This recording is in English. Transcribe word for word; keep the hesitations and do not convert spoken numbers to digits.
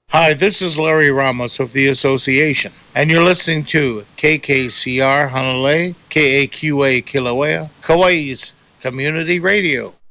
Hi, this is Larry Ramos of the Association, and you're listening to K K C R Hanalei, K A Q A Kilauea, Kauai's Community Radio.